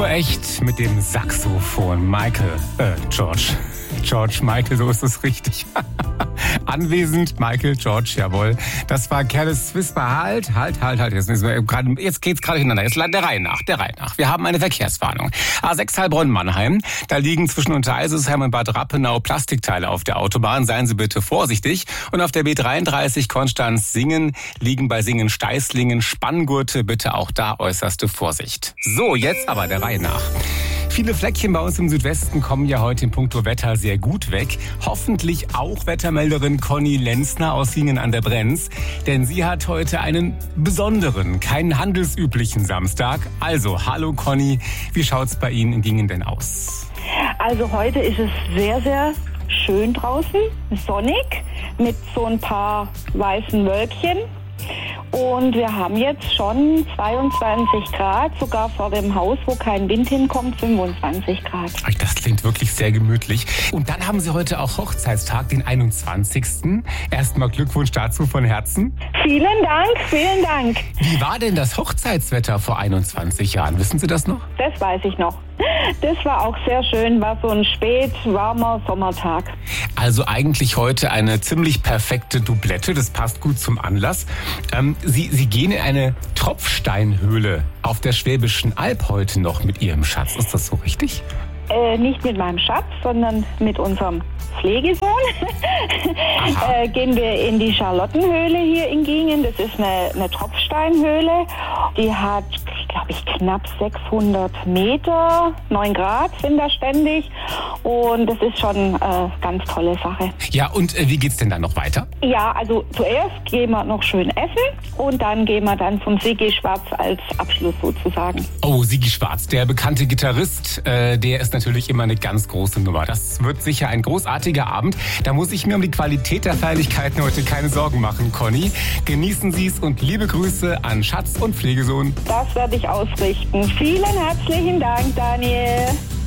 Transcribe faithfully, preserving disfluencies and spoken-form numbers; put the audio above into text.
Nur echt mit dem Saxophon. Michael, äh, George. George Michael, so ist es richtig. Anwesend, Michael, George, jawohl. Das war Careless Whisper. Halt, halt, halt, halt. Jetzt, jetzt geht's gerade hintereinander. Jetzt der Reihe nach, der Reihe nach. Wir haben eine Verkehrswarnung. A sechs Heilbronn-Mannheim. Da liegen zwischen Untereisesheim und Bad Rappenau Plastikteile auf der Autobahn. Seien Sie bitte vorsichtig. Und auf der B dreiunddreißig Konstanz-Singen liegen bei Singen-Steißlingen Spanngurte. Bitte auch da äußerste Vorsicht. So, jetzt aber der Reihe nach. Viele Fleckchen bei uns im Südwesten kommen ja heute in puncto Wetter sehr gut weg. Hoffentlich auch Wettermelderin Conny Lenzner aus Singen an der Brenz. Denn sie hat heute einen besonderen, keinen handelsüblichen Samstag. Also, hallo Conny, wie schaut's bei Ihnen in Gingen denn aus? Also heute ist es sehr, sehr schön draußen, sonnig, mit so ein paar weißen Wölkchen. Und wir haben jetzt schon zweiundzwanzig Grad, sogar vor dem Haus, wo kein Wind hinkommt, fünfundzwanzig Grad. Das klingt wirklich sehr gemütlich. Und dann haben Sie heute auch Hochzeitstag, den einundzwanzigsten Erstmal Glückwunsch dazu von Herzen. Vielen Dank, vielen Dank. Wie war denn das Hochzeitswetter vor einundzwanzig Jahren? Wissen Sie das noch? Das weiß ich noch. Das war auch sehr schön, war so ein spät, warmer Sommertag. Also eigentlich heute eine ziemlich perfekte Doublette, das passt gut zum Anlass. Ähm, Sie, Sie gehen in eine Tropfsteinhöhle auf der Schwäbischen Alb heute noch mit Ihrem Schatz, ist das so richtig? Äh, nicht mit meinem Schatz, sondern mit unserem Pflegesohn. äh, gehen wir in die Charlottenhöhle hier in Gingen. Das ist eine, eine Tropfsteinhöhle. Die hat, glaube ich, knapp sechshundert Meter, neun Grad sind da ständig. Und das ist schon eine äh, ganz tolle Sache. Ja, und äh, wie geht's denn dann noch weiter? Ja, also zuerst gehen wir noch schön essen und dann gehen wir dann zum Sigi Schwarz als Abschluss sozusagen. Oh, Sigi Schwarz, der bekannte Gitarrist, äh, der ist natürlich immer eine ganz große Nummer. Das wird sicher ein großartiger Abend. Da muss ich mir um die Qualität der Feierlichkeiten heute keine Sorgen machen, Conny. Genießen Sie es und liebe Grüße an Schatz und Pflegesohn. Das werde ich ausrichten. Vielen herzlichen Dank, Daniel.